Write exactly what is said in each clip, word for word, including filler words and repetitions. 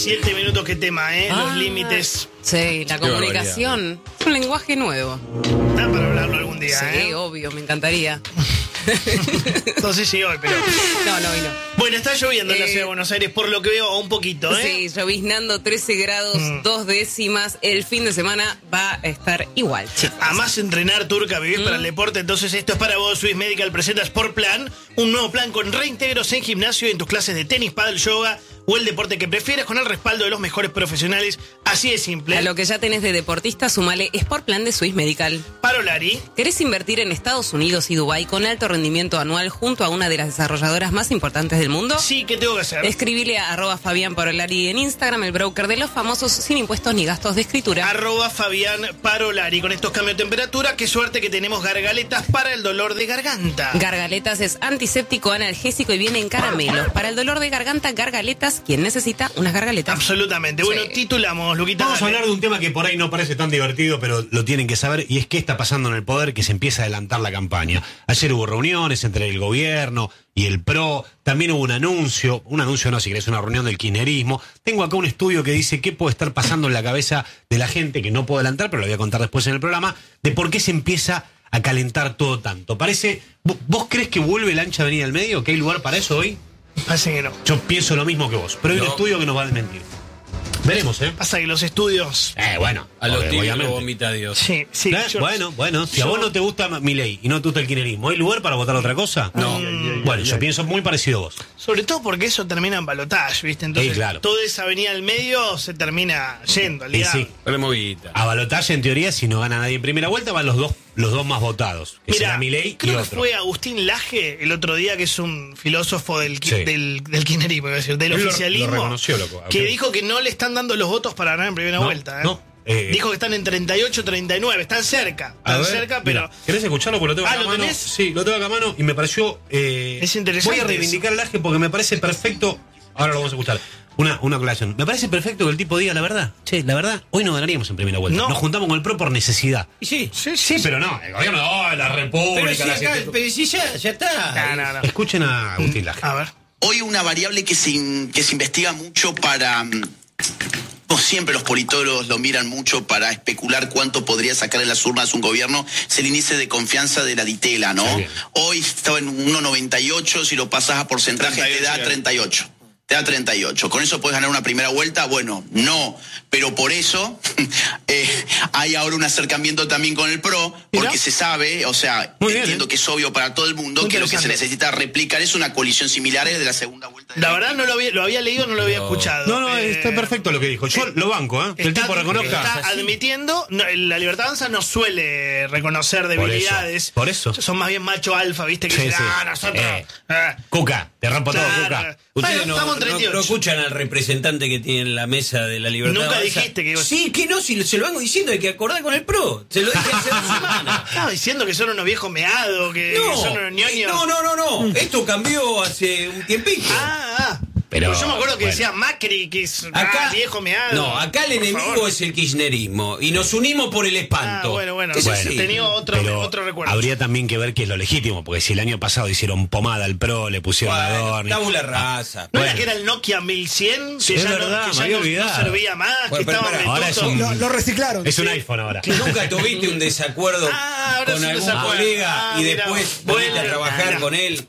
Siete minutos, qué tema, ¿eh? Ah, Los límites. Sí, la comunicación es un lenguaje nuevo. Ah, para hablarlo algún día, Sí, ¿eh? obvio, me encantaría. No sé si hoy, pero... No, no, hoy no. Bueno, está lloviendo en la Eh, ciudad de Buenos Aires, por lo que veo, un poquito, ¿eh? Sí, lloviznando trece grados, Mm. dos décimas. El fin de semana va a estar igual, chicos. Amás entrenar, Turca, vivís Mm. para el deporte, entonces esto es para vos. Swiss Medical presenta Sport Plan, un nuevo plan con reintegros en gimnasio y en tus clases de tenis, pádel, yoga o el deporte que prefieras, con el respaldo de los mejores profesionales. Así de simple. A lo que ya tenés de deportista, sumale Sport Plan de Swiss Medical. Parolari. ¿Querés invertir en Estados Unidos y Dubái con alto rendimiento anual junto a una de las desarrolladoras más importantes del mundo? Sí, ¿qué tengo que hacer? Escribile a arroba Fabián Parolari en Instagram, el broker de los famosos sin impuestos ni gastos de escritura. Arroba Fabián Parolari. Con estos cambios de temperatura, qué suerte que tenemos gargaletas para el dolor de garganta. Gargaletas es antiséptico, analgésico y viene en caramelos. Para el dolor de garganta, Gargaletas, quien necesita unas gargaletas. Absolutamente. Bueno, Sí. titulamos, Luquita. Vamos a dale. hablar de un tema que por ahí no parece tan divertido, pero lo tienen que saber, y es qué está pasando en el poder, que se empieza a adelantar la campaña. Ayer hubo reuniones entre el gobierno y el P R O, también hubo un anuncio, un anuncio no, si querés, una reunión del kirchnerismo. Tengo acá un estudio que dice qué puede estar pasando en la cabeza de la gente, que no puedo adelantar, pero lo voy a contar después en el programa, de por qué se empieza a calentar todo tanto. Parece, ¿vo- ¿vos crees que vuelve la ancha avenida al medio? ¿Que hay lugar para eso hoy? Parece que no. Yo pienso lo mismo que vos, pero hay un No. estudio que nos va a desmentir. Veremos, ¿eh? Pasa que los estudios... Eh, bueno. A los obvio- tibios obviamente. lo vomita Dios. Sí, sí. Eh, yo- bueno, bueno, si yo- a vos no te gusta Milei y no te gusta el kirchnerismo, ¿hay lugar para votar otra cosa? No. Bueno, yo pienso muy parecido a vos. Sobre todo porque eso termina en balotaje, ¿viste? Entonces, Sí, claro. toda esa avenida al medio se termina yendo al Y diablo. sí, Removita. a balotaje, en teoría, si no gana nadie en primera vuelta, van los dos, los dos más votados, que Mira, será Milei y creo que otro. fue Agustín Laje el otro día, que es un filósofo del, ki- Sí. del, del kirchnerismo, iba a decir, del Él lo- oficialismo, lo reconoció, loco. que Ok. dijo que no le están dando los votos para ganar en primera No, vuelta. ¿eh? no, eh, dijo que están en treinta y ocho, treinta y nueve, están cerca, A están ver, cerca, pero... mira, ¿querés escucharlo? Porque lo tengo Ah, acá a ¿lo mano. tenés? Sí, lo tengo acá a mano y me pareció... eh, Es interesante Voy a reivindicar el Laje porque me parece perfecto... Ahora lo vamos a escuchar. Una, una aclaración. Me parece perfecto que el tipo diga la verdad. Che, la verdad, hoy no ganaríamos en primera vuelta. No. Nos juntamos con el P R O por necesidad. Y sí. Sí, Sí, pero no. El gobierno, oh, la república... Pero si la acá, siete- pero si ya, ya está. No, no, no. Escuchen a Agustín Laje. A ver. Hoy una variable que se, in- que se investiga mucho para... mm, Como siempre los politólogos lo miran mucho para especular cuánto podría sacar en las urnas un gobierno, es el índice de confianza de la Ditela, ¿no? Sí, bien. Hoy estaba en uno coma noventa y ocho, si lo pasas a porcentaje te da treinta y ocho. Te da treinta y ocho. ¿Con eso puedes ganar una primera vuelta? Bueno, no. Pero por eso eh, hay ahora un acercamiento también con el P R O, porque Mirá. se sabe, o sea, Muy bien, entiendo ¿eh? que es obvio para todo el mundo Muy que lo que se interesante. necesita replicar es una coalición similar de la segunda vuelta. De La verdad no lo había, lo había leído, no lo había escuchado. No, no, Eh, está perfecto lo que dijo. Yo lo banco, ¿eh? Que el Está- tipo reconozca. Está admitiendo, no, la Libertad Avanza no suele reconocer Por eso, debilidades. por eso. Son más bien macho alfa, ¿viste? Que Sí, dicen, sí. ah, nosotros. Eh. ah". Cuca, te rompo todo, Claro. Cuca. Ustedes Bueno, no, estamos en no- treinta y ocho. no escuchan al representante que tiene en la mesa de la libertad. Nunca Avanza. dijiste que ibas- Sí, que no, si se lo vengo diciendo, hay que acordar con el P R O. Se lo dije hace dos semanas. Estaba diciendo que son unos viejos meados, que, que son unos ñoños. No, no, no, no. Esto cambió hace un tiempito. Ah, ah. Pero, Pero yo me acuerdo que bueno. decía Macri, que es Acá, ah, viejo meado. no, acá el Por enemigo favor. es el kirchnerismo y nos unimos por el espanto. Ah, bueno, bueno. Es Bueno, así. tenía otro, Pero otro recuerdo. habría también que ver qué es lo legítimo, porque si el año pasado hicieron pomada al P R O, le pusieron Bueno, adorno. tabula rasa. ¿No bueno. era que era el Nokia mil cien? Sí, que es ya, verdad, no, que me ya había no- no, olvidado. servía más, Bueno, que pero estaba pará, ahora es vetusto. un- Lo, lo reciclaron. Es un Sí. iPhone ahora. Que nunca tuviste un desacuerdo Ah, ahora con sí algún desacuerdo. colega Ah, y mira, después bueno, volviste a trabajar mira. con él.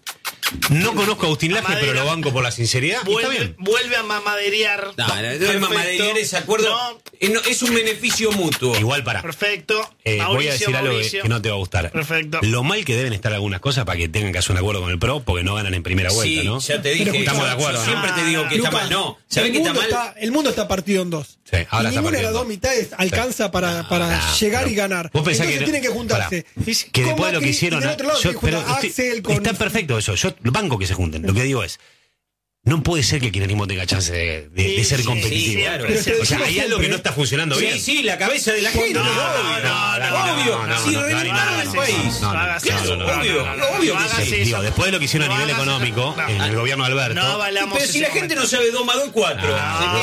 No conozco a Agustín Laje, Mamadera. pero lo banco por la sinceridad. y está Vuelve, bien. vuelve a mamaderear. No, no, Perfecto. es mamaderear ese acuerdo. No, Es, no- es un beneficio mutuo. Igual para. perfecto. Eh, voy a Mauricio, decir algo que, Mauricio. que no te va a gustar. Perfecto. Lo mal que deben estar algunas cosas para que tengan que hacer un acuerdo con el P R O porque no ganan en primera vuelta, Sí, ¿no? ya te dije. Pero estamos yo- de acuerdo, yo ¿no? siempre te digo que está Lucas, mal. No, ¿sabes el que está mundo mal? está- el mundo está partido en dos. Sí, ahora y está ninguna de partido las en dos dos. mitades alcanza para, para Ah, llegar pero y ganar. Vos pensás Entonces que tienen que juntarse. Pará, que Con después de lo que Macri, hicieron. y del otro lado yo- tiene que juntar pero Axel estoy- con- está perfecto eso. Yo banco que se junten. Lo que digo es. No puede ser que el kirchnerismo tenga chance de, de- de Sí, ser sí, competitivo. sí, claro. Pero te O sea, decimos hay algo que siempre, no está funcionando Sí, bien. sí, la cabeza de la gente. No, no, obvio. no, no, obvio. no, no, si no, reventaron no, el no, país. no, no, hagas no, eso. no, no, obvio, no, no, obvio no que hagas sí. eso. Digo, después de lo que hicieron No a nivel hagas eso. económico No. en el gobierno de Alberto. No avalamos Pero si ese la gente no momento. sabe dos más dos, cuatro. Ah, Se queja, bueno,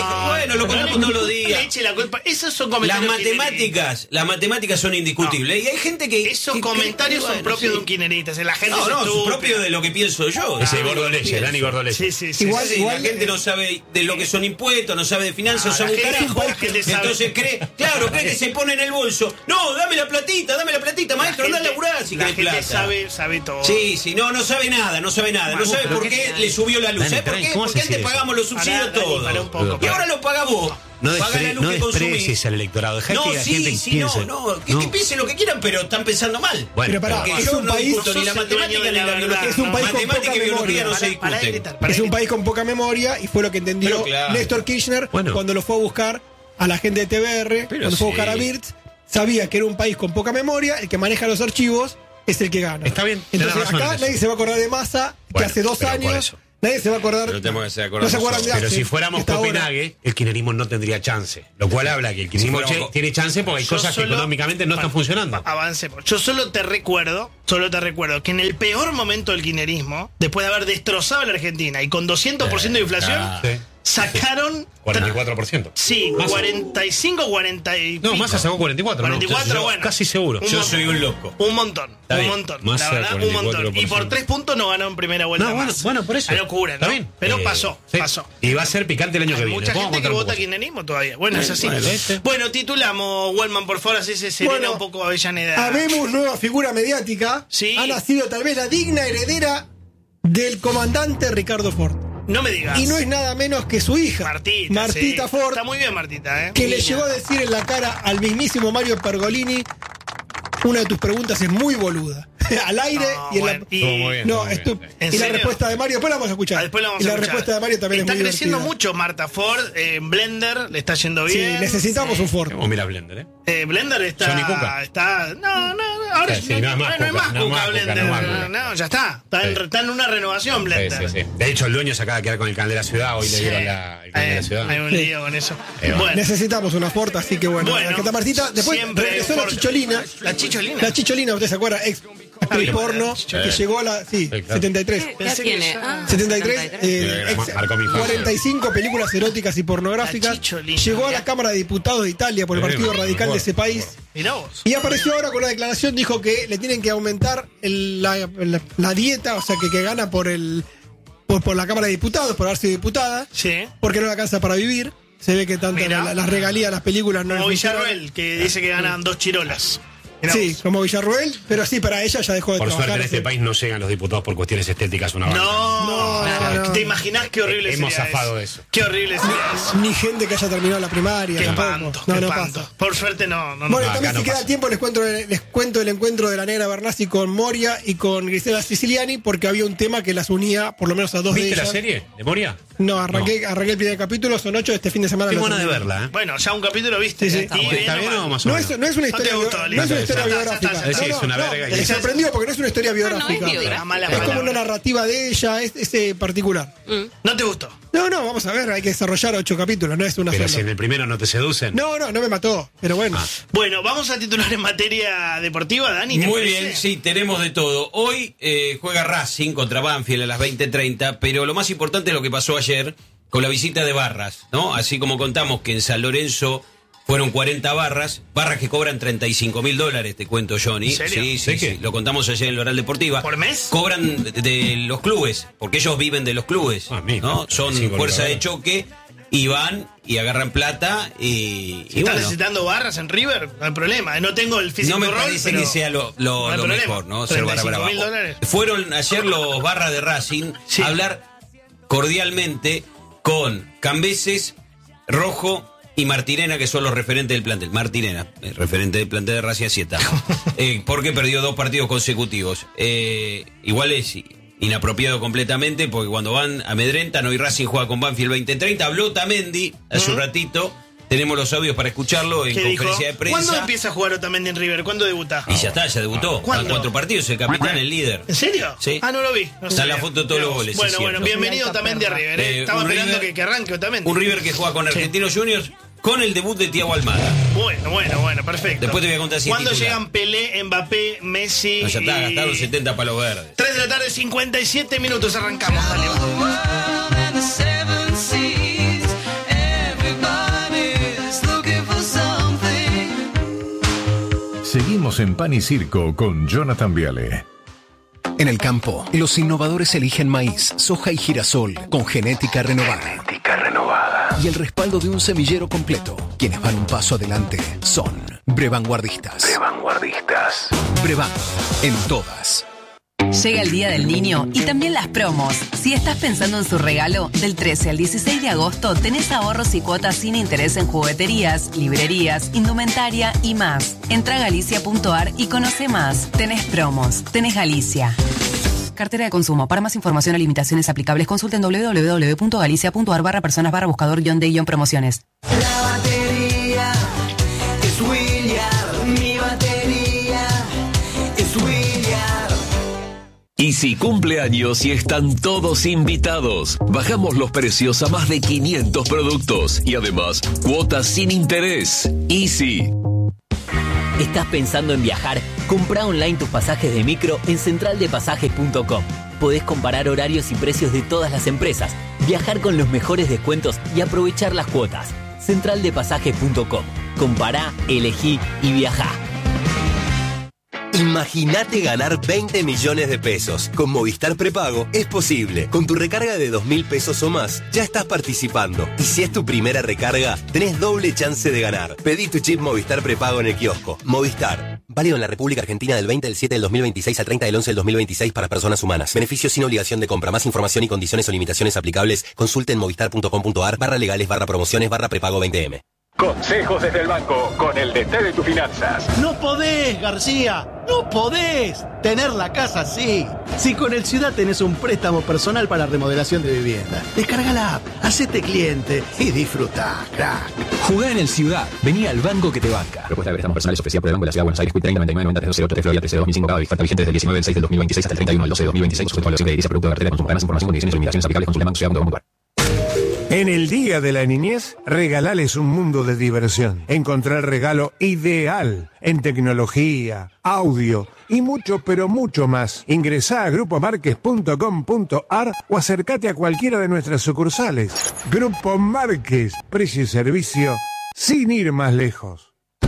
Bueno, lo contamos todos los días. Le eche la culpa. Esos son Las comentarios. matemáticas, las matemáticas son indiscutibles. Y hay gente que. Esos que comentarios cree que, son bueno, propios sí. de un kirchnerista. La gente No, es no, son estúpida. propios de lo que pienso yo. Ese Ah, Gordoleye, pienso. Dani Gordoleye. Sí, sí, sí. Igual- sí. Sí, igual- la gente no sabe de lo que son impuestos, no sabe de finanzas, Ah, sabe la un gente- carajo. la gente sabe. Entonces cree, claro, cree que se pone en el bolso. No, dame la platita, dame la platita, maestro, anda a laburar si la querés gente plata. sabe, sabe todo. Sí, sí, no, no sabe nada, no sabe nada. No sabe pero por ¿qué qué te- le subió la luz. Dani, ¿Sabes por Dani, qué? ¿cómo Porque vas a antes decir eso? pagamos los subsidios Pará, Dani, todos. pará un poco, Y ahora lo paga vos. No, Paga la despre- luz no que consumís. desprecies al electorado. Dejá No, que la sí, gente sí, piense. no, no, que, que piensen lo que quieran, pero están pensando mal. Bueno, Pero pará, pero- Porque es yo un no país- discuto ni la sos el matemática dueño de ni la la verdad. biología. Es un país con Matemática poca y biología no memoria. se Pará, pará de discuten. gritar, pará Es de un gritar. país con poca memoria y fue lo que entendió Pero claro. Néstor Kirchner Bueno. cuando lo fue a buscar a la gente de T V R, Pero cuando fue a sí. buscar a Birtz, sabía que era un país con poca memoria, el que maneja los archivos es el que gana. Está bien, tenés Entonces razón en acá eso. nadie se va a acordar de Massa, que Bueno, hace dos pero por años, eso. nadie se va a acordar. Pero tenemos que ser no se acuerdan de Pero Axel, si fuéramos que está ahora. Copenhague, el kirchnerismo no tendría chance. Lo cual habla que el kirchnerismo fuéramos che- tiene chance porque hay Yo cosas que solo- económicamente no están Bueno, funcionando. Avancemos. Yo solo te recuerdo, solo te recuerdo que en el peor momento del kirchnerismo, después de haber destrozado a la Argentina y con doscientos por ciento de inflación, Ah. Sí. sacaron cuarenta y cuatro por ciento. Sí, Massa. cuarenta y cinco, cuarenta y No, pico. Massa sacó cuarenta y cuatro. cuarenta y ¿no? cuatro, Yo bueno. Casi seguro. Un Yo montón. soy un loco. Un montón, Está un bien. montón. Massa, la verdad, un cuarenta y cuatro montón. por Y por ciento. tres puntos no ganó en primera vuelta No, bueno, más. bueno, por eso. Una locura, ¿no? Está bien. Pero Eh, pasó, sí. pasó. Y va a ser picante el año que Hay viene. mucha Vamos a gente que contar un vota poco. kirchnerismo todavía. Bueno, es así. bueno, Bueno, este. titulamos Wellman, por favor, así se serena Bueno, un poco Avellaneda. Habemos nueva figura mediática. Sí. Ha nacido tal vez la digna heredera del comandante Ricardo Ford. No me digas. Y no es nada menos que su hija, Martita. Martita sí. Ford, Está muy bien, Martita, ¿eh? que le Niña. llegó a decir en la cara al mismísimo Mario Pergolini: una de tus preguntas es muy boluda. Al aire No, y en bueno, la. y- Estuvo muy bien. No, estuvo estu- muy bien. ¿En y la serio? respuesta de Mario, después la vamos a escuchar. Ah, después la vamos y a la escuchar. respuesta de Mario también Está es muy creciendo divertida. mucho Marta Ford eh, en Blender, le está yendo Sí, bien. necesitamos un Ford. Vamos a mirar Blender, ¿eh? Eh, Blender está. Johnny Cuca. está no, no, no, ahora Sí, sí, no es más no es Cuca, más no Cuca más Cuca, Blender. no No, más Cuca. no, ya está. Está, en, Sí. está en una renovación Blender. Sí, sí, sí. De hecho, el dueño se acaba de quedar con el canal de la ciudad. Hoy le Sí. dieron la, el canal de Eh, la ciudad. Hay un Sí. lío con eso. Eh, bueno, Necesitamos una Ford, así que bueno. Bueno, aquí está Martita. Después siempre regresó la Ford. Chicholina. La Chicholina. La Chicholina, ¿usted se acuerda? Ex actriz bien, porno, la Chicholina. que llegó a la. Sí, Sí, claro. setenta y tres. ¿Qué edad Pensé que tiene? ya- Ah, setenta y tres, setenta y tres. eh, Eh, ex- marcó mi infancia. cuarenta y cinco películas eróticas y pornográficas. La Chicholina, Llegó a mirá. la Cámara de Diputados de Italia por el Sí, Partido me Radical de acuerdo, ese país. Mirá vos. Y apareció ahora con una declaración, dijo que le tienen que aumentar el- la, la- la dieta, o sea, que, que gana por el por, por la Cámara de Diputados, por haber sido diputada, Sí. porque no le alcanza para vivir. Se ve que tanto Mirá. la- las regalías, las películas no le Como funcionan. Villarroel, que dice que ganan dos chirolas. Mirá Sí, vos. como Villarroel, pero sí, para ella ya dejó de Por trabajar. suerte en este hace- país no llegan los diputados por cuestiones estéticas una banda. No, No, no, no. ¿Te imaginás qué horrible Eh, hemos sería zafado de eso. Qué horrible sería eso. Ni gente que haya terminado la primaria. Qué tampoco. espanto, No, qué no espanto. pasa. Por suerte no, no, no. Bueno, y acá también no si queda pasa. tiempo les cuento, les cuento el encuentro de la negra Bernasi con Moria y con Grisela Siciliani, porque había un tema que las unía, por lo menos a dos de ¿Viste ellas. la serie de Moria? No, arranqué, arranqué el primer capítulo, son ocho, este fin de semana. Tengo lo ganas de termino. verla, ¿eh? Bueno, ya un capítulo viste. Sí, sí. Y Está bien ¿Está bien mal. o más o No menos? es, no es una No te historia, gustó, bio- Lili. no es una Ya historia está, ya biográfica. está, ya está. Sí, No, es una no, verga no, y- me sorprendió porque no es una historia no es biográfica. biográfica. La mala Es como palabra. una narrativa de ella, es ese particular. ¿No te gustó? No, no, vamos a ver, hay que desarrollar ocho capítulos, no es una Pero sola. si en el primero no te seducen. No, no, no me mató, pero bueno. Ah. Bueno, vamos a titular en materia deportiva, Dani. ¿te Muy parece? bien, sí, tenemos de todo. Hoy eh, juega Racing contra Banfield a las veinte treinta, pero lo más importante es lo que pasó ayer con la visita de barras, ¿no? Así como contamos que en San Lorenzo fueron cuarenta barras, barras que cobran treinta y cinco mil dólares, te cuento, Johnny. ¿En serio? Sí, sí, ¿De qué? sí, lo contamos ayer en el Oral Deportiva. ¿Por mes? Cobran de, de los clubes, porque ellos viven de los clubes, Ah, mira, ¿no? Son treinta y cinco fuerza mil de choque y van y agarran plata y, Si y estás bueno. necesitando barras en River, no hay problema. No tengo el físico No me rol, parece pero que sea lo, lo- no hay lo problema. mejor, ¿no? Ser barra treinta y cinco mil brava. dólares. Fueron ayer los barras de Racing Sí. a hablar cordialmente con Cambeses, Rojo y Martirena, que son los referentes del plantel. Martirena, el referente del plantel de Racing, así está. Eh, porque perdió dos partidos consecutivos. Eh, igual es inapropiado completamente, porque cuando van amedrentan, hoy Racing juega con Banfield veinte treinta. Habló Tamendi hace un ratito. Tenemos los audios para escucharlo en ¿Qué dijo? conferencia de prensa. ¿Cuándo empieza a jugar Otamendi en River? ¿Cuándo debuta? Y ya está, ya debutó. ¿Cuándo? Van cuatro partidos, el capitán, el líder. ¿En serio? Sí. Ah, no lo vi. No Está sabía. en la foto de todos los goles, Bueno, es bueno, cierto. bienvenido Otamendi a River. ¿eh? Eh, Estaba un esperando River- que, que arranque Otamendi. Un River que juega con Argentinos Juniors con el debut de Thiago Almada. Bueno, bueno, bueno, perfecto. Después te voy a contar si es ¿Cuándo titular. llegan Pelé, Mbappé, Messi? No, ya está, y- gastaron setenta palos verdes. tres de la tarde, cincuenta y siete minutos. Arrancamos. Dale, vamos. And the seven seas, everybody Seguimos en Pan y Circo con Jonathan Viale. En el campo, los innovadores eligen maíz, soja y girasol con genética renovada. Genética renovada. Y el respaldo de un semillero completo. Quienes van un paso adelante son Brevanguardistas. Brevanguardistas. Brevan, en todas. Llega el Día del Niño y también las promos. Si estás pensando en su regalo, del trece al dieciséis de agosto tenés ahorros y cuotas sin interés en jugueterías, librerías, indumentaria y más. Entra a galicia punto a r y conoce más. Tenés promos, tenés Galicia. Cartera de consumo. Para más información o limitaciones aplicables, consulten doble u doble u doble u punto galicia punto a r barra personas barra buscador guión de guión promociones. La batería es William, mi batería es William. Y si cumple años y están todos invitados, bajamos los precios a más de quinientos productos y además cuotas sin interés. Easy. ¿Estás pensando en viajar? Compra online tus pasajes de micro en central de pasajes punto com. Podés comparar horarios y precios de todas las empresas, viajar con los mejores descuentos y aprovechar las cuotas. central de pasajes punto com. Compará, elegí y viajá. Imagínate ganar veinte millones de pesos. Con Movistar Prepago es posible. Con tu recarga de dos mil pesos o más, ya estás participando. Y si es tu primera recarga, tenés doble chance de ganar. Pedí tu chip Movistar Prepago en el kiosco. Movistar. Válido en la República Argentina del veinte del siete del dos mil veintiséis al treinta del once del dos mil veintiséis para personas humanas. Beneficio sin obligación de compra. Más información y condiciones o limitaciones aplicables, consulte en movistar punto com punto a r barra legales barra promociones barra prepago veinte eme. Consejos desde el banco con el D T de tus finanzas. No podés, García, no podés tener la casa así. Si con el Ciudad tenés un préstamo personal para remodelación de vivienda, descarga la app, hacete cliente y disfrutá, crack. Jugá en el Ciudad, vení al banco que te banca. Propuesta de préstamos personales ofrecida por el Banco de la Ciudad de Buenos Aires, treinta noventa y nueve noventa trece ocho, Florida trece dos mil cinco, cada oferta vigente desde el diecinueve del seis del dos mil veintiséis hasta el treinta y uno del doce del dos mil veintiséis, sujeto a evaluación crediticia, producto de cartera de consumo. Para más información, condiciones y limitaciones aplicables, consulte banco ciudad punto com punto a r. En el Día de la Niñez, regalales un mundo de diversión. Encontrá el regalo ideal en tecnología, audio y mucho, pero mucho más. Ingresá a grupo marques punto com punto a r o acércate a cualquiera de nuestras sucursales. Grupo Márquez, precio y servicio sin ir más lejos.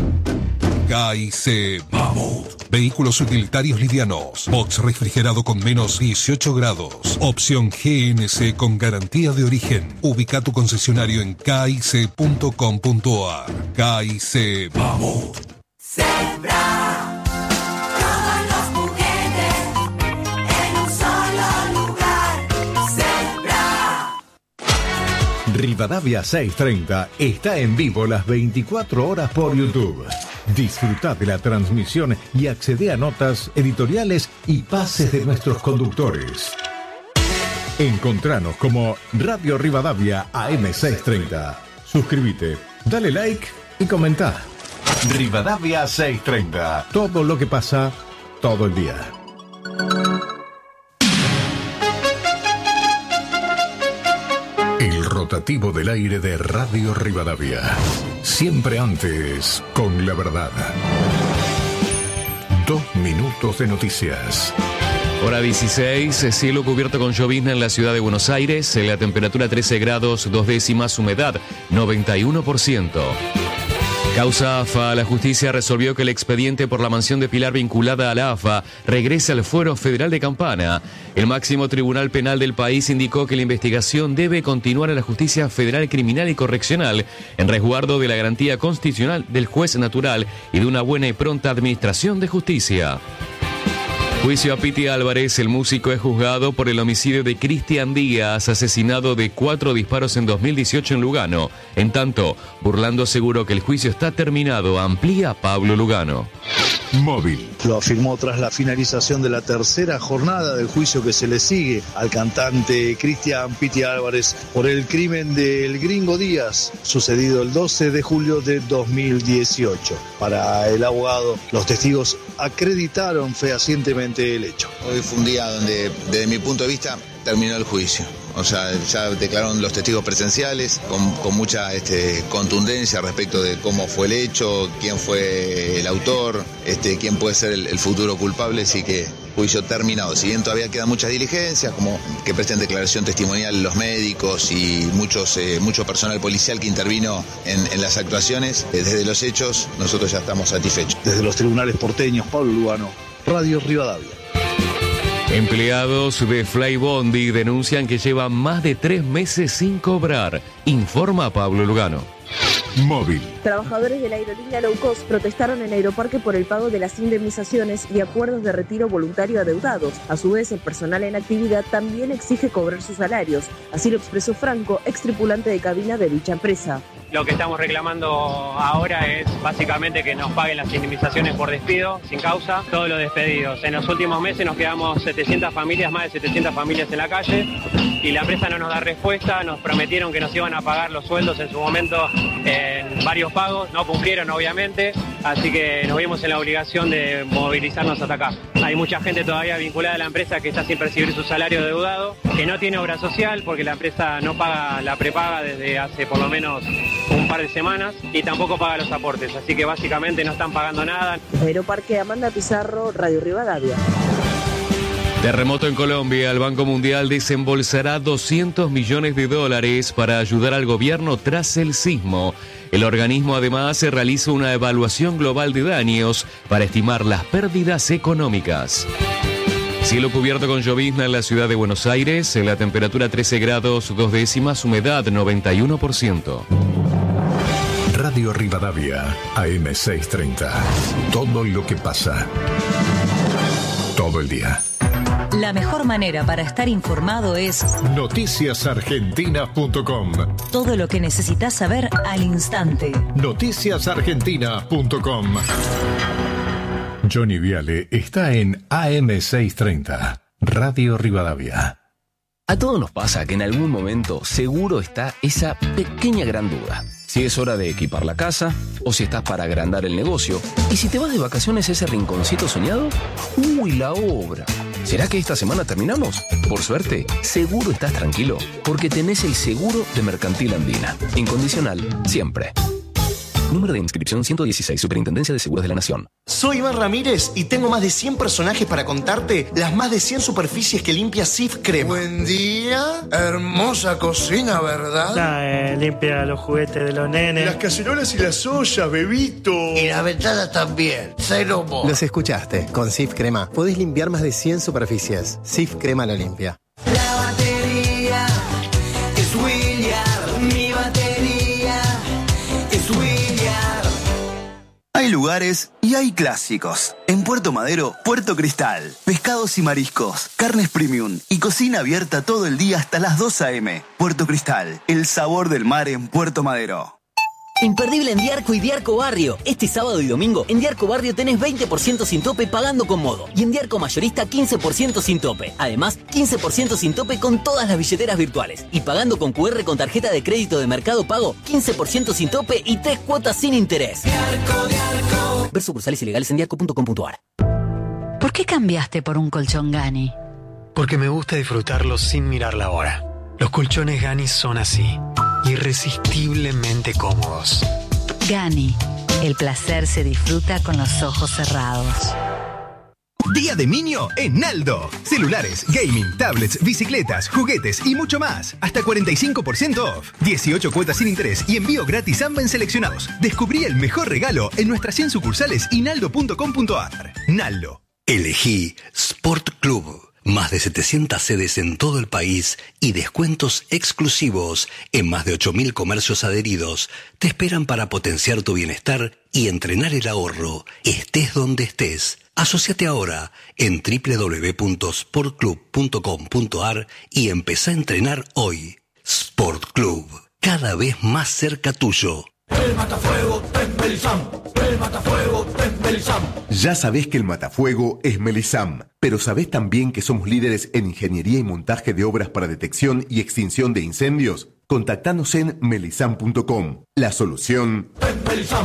K I C Mammoth. Vehículos utilitarios livianos. Box refrigerado con menos dieciocho grados. Opción G N C con garantía de origen. Ubica tu concesionario en k i c punto com punto a r. K I C Mammoth. Zebra. Todos los juguetes en un solo lugar. Zebra. Rivadavia seiscientos treinta está en vivo las veinticuatro horas por YouTube. Disfruta de la transmisión y accede a notas, editoriales y pases de nuestros conductores. Encontranos como Radio Rivadavia A M seiscientos treinta. Suscríbete, dale like y comenta. Rivadavia seiscientos treinta. Todo lo que pasa todo el día. El rotativo del aire de Radio Rivadavia. Siempre antes, con la verdad. Dos minutos de noticias. Hora dieciséis, cielo cubierto con llovizna en la ciudad de Buenos Aires, la temperatura trece grados, dos décimas, humedad noventa y uno por ciento. Causa A F A, la justicia resolvió que el expediente por la mansión de Pilar vinculada a la A F A regrese al fuero federal de Campana. El máximo tribunal penal del país indicó que la investigación debe continuar en la justicia federal criminal y correccional en resguardo de la garantía constitucional del juez natural y de una buena y pronta administración de justicia. Juicio a Piti Álvarez, el músico es juzgado por el homicidio de Cristian Díaz, asesinado de cuatro disparos en dos mil dieciocho en Lugano. En tanto, Burlando aseguró que el juicio está terminado, amplía Pablo Lugano. Móvil. Lo afirmó tras la finalización de la tercera jornada del juicio que se le sigue al cantante Cristian Piti Álvarez por el crimen del Gringo Díaz, sucedido el doce de julio de dos mil dieciocho. Para el abogado, los testigos acreditaron fehacientemente el hecho. Hoy fue un día donde, desde mi punto de vista, terminó el juicio. O sea, ya declararon los testigos presenciales con, con mucha este, contundencia respecto de cómo fue el hecho, quién fue el autor, este, quién puede ser el, el futuro culpable, así que juicio terminado. Si bien todavía quedan muchas diligencias, como que presten declaración testimonial los médicos y muchos, eh, mucho personal policial que intervino en, en las actuaciones, eh, desde los hechos nosotros ya estamos satisfechos. Desde los tribunales porteños, Pablo Lugano, Radio Rivadavia. Empleados de Flybondi denuncian que llevan más de tres meses sin cobrar. Informa Pablo Lugano. Móvil. Trabajadores de la aerolínea Low Cost protestaron en Aeroparque por el pago de las indemnizaciones y acuerdos de retiro voluntario adeudados. A su vez, el personal en actividad también exige cobrar sus salarios. Así lo expresó Franco, ex tripulante de cabina de dicha empresa. Lo que estamos reclamando ahora es básicamente que nos paguen las indemnizaciones por despido, sin causa, todos los despedidos. En los últimos meses nos quedamos setecientas familias, más de setecientas familias en la calle, y la empresa no nos da respuesta. Nos prometieron que nos iban a pagar los sueldos en su momento en varios pagos, no cumplieron obviamente, así que nos vimos en la obligación de movilizarnos hasta acá. Hay mucha gente todavía vinculada a la empresa que está sin percibir su salario deudado, que no tiene obra social porque la empresa no paga la prepaga desde hace por lo menos un par de semanas y tampoco paga los aportes, así que básicamente no están pagando nada. Aeroparque, Amanda Pizarro, Radio Rivadavia. Terremoto en Colombia. El Banco Mundial desembolsará doscientos millones de dólares para ayudar al gobierno tras el sismo. El organismo además se realiza una evaluación global de daños para estimar las pérdidas económicas. Cielo cubierto con llovizna en la ciudad de Buenos Aires. La temperatura trece grados, dos décimas, humedad noventa y uno por ciento. Radio Rivadavia, A M seiscientos treinta. Todo lo que pasa. Todo el día. La mejor manera para estar informado es noticias argentinas punto com. Todo lo que necesitas saber al instante. noticias argentinas punto com. Johnny Viale está en A M seiscientos treinta, Radio Rivadavia. A todos nos pasa que en algún momento seguro está esa pequeña gran duda. Si es hora de equipar la casa, o si estás para agrandar el negocio, y si te vas de vacaciones a ese rinconcito soñado, ¡uy, la obra! ¿Será que esta semana terminamos? Por suerte, seguro estás tranquilo, porque tenés el seguro de Mercantil Andina. Incondicional, siempre. Número de inscripción ciento dieciséis, Superintendencia de Seguros de la Nación. Soy Iván Ramírez y tengo más de cien personajes para contarte las más de cien superficies que limpia Sif Crema. Buen día, hermosa cocina, ¿verdad? Nah, eh, limpia los juguetes de los nenes. Las cacerolas y las ollas, bebito. Y las ventanas también, cero mo. Los escuchaste, con Sif Crema podés limpiar más de cien superficies. Sif Crema lo limpia. La batería es William, mi batería es William. Hay lugares y hay clásicos. En Puerto Madero, Puerto Cristal. Pescados y mariscos, carnes premium y cocina abierta todo el día hasta las dos a eme. Puerto Cristal, el sabor del mar en Puerto Madero. Imperdible en Diarco y Diarco Barrio. Este sábado y domingo en Diarco Barrio tenés veinte por ciento sin tope pagando con modo. Y en Diarco Mayorista quince por ciento sin tope. Además, quince por ciento sin tope con todas las billeteras virtuales. Y pagando con cu erre con tarjeta de crédito de Mercado Pago, quince por ciento sin tope y tres cuotas sin interés. Diarco, Diarco. Ver sucursales ilegales en diarco punto com punto ar. ¿Por qué cambiaste por un colchón Gani? Porque me gusta disfrutarlo sin mirar la hora. Los colchones Gani son así. Irresistiblemente cómodos. Gani, el placer se disfruta con los ojos cerrados. Día de niño en Naldo. Celulares, gaming, tablets, bicicletas, juguetes y mucho más. Hasta cuarenta y cinco por ciento off. dieciocho cuotas sin interés y envío gratis AMBA en seleccionados. Descubrí el mejor regalo en nuestras cien sucursales y naldo punto com punto ar. Naldo. Elegí Sport Club. Más de setecientas sedes en todo el país y descuentos exclusivos en más de ocho mil comercios adheridos te esperan para potenciar tu bienestar y entrenar el ahorro, estés donde estés. Asociate ahora en doble u doble u doble u punto sport club punto com punto ar y empezá a entrenar hoy. Sport Club, cada vez más cerca tuyo. El matafuego es Melisam. El matafuego es Melisam. Ya sabés que el matafuego es Melisam, pero sabés también que somos líderes en ingeniería y montaje de obras para detección y extinción de incendios. Contactanos en melisam punto com. La solución es Melisam.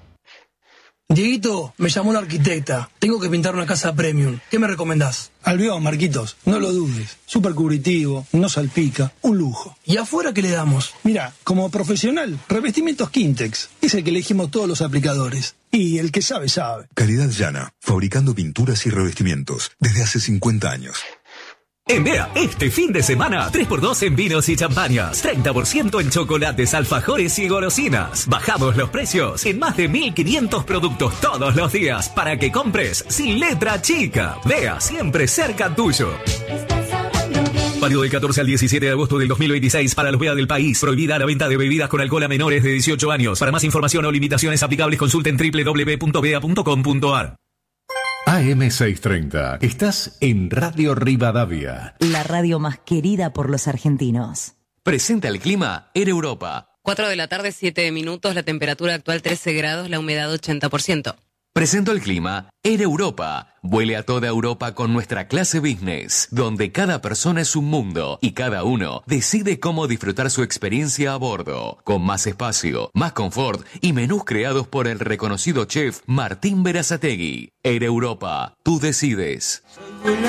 Dieguito, me llamó la arquitecta. Tengo que pintar una casa premium. ¿Qué me recomendás? Albión, Marquitos. No lo dudes. Súper cubritivo, no salpica. Un lujo. ¿Y afuera qué le damos? Mira, como profesional, revestimientos Quintex. Es el que elegimos todos los aplicadores. Y el que sabe, sabe. Calidad Llana, fabricando pinturas y revestimientos desde hace cincuenta años. En B E A, este fin de semana, tres por dos en vinos y champañas, treinta por ciento en chocolates, alfajores y golosinas. Bajamos los precios en más de mil quinientos productos todos los días para que compres sin letra chica. B E A, siempre cerca tuyo. Válido del catorce al diecisiete de agosto del dos mil veintiséis para los B E A del país. Prohibida la venta de bebidas con alcohol a menores de dieciocho años. Para más información o limitaciones aplicables, consulten doble u doble u doble u punto bea punto com punto a r. A M seiscientos treinta. Estás en Radio Rivadavia. La radio más querida por los argentinos. Presenta el clima Air Europa. cuatro de la tarde, siete minutos, la temperatura actual trece grados, la humedad ochenta por ciento. Presento el clima Air Europa. Vuele a toda Europa con nuestra clase business, donde cada persona es un mundo y cada uno decide cómo disfrutar su experiencia a bordo, con más espacio, más confort y menús creados por el reconocido chef Martín Berazategui. Air Europa, tú decides.